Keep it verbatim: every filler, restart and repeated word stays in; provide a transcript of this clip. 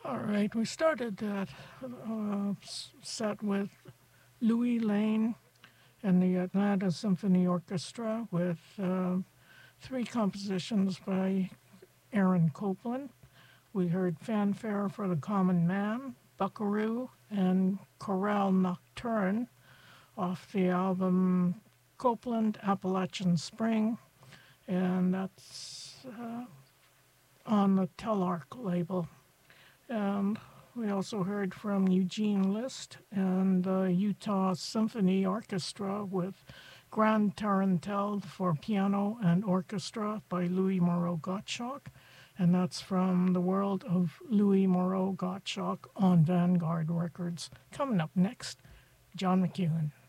All right, we started that uh, s- set with Louis Lane and the Atlanta Symphony Orchestra with uh, three compositions by Aaron Copland. We heard Fanfare for the Common Man, Buckaroo, and Chorale Nocturne off the album Copeland Appalachian Spring, and that's uh, on the Telarc label. And we also heard from Eugene List and the Utah Symphony Orchestra with Grand Tarantelle for piano and orchestra by Louis Moreau Gottschalk. And that's from the world of Louis Moreau Gottschalk on Vanguard Records. Coming up next, John McEwen.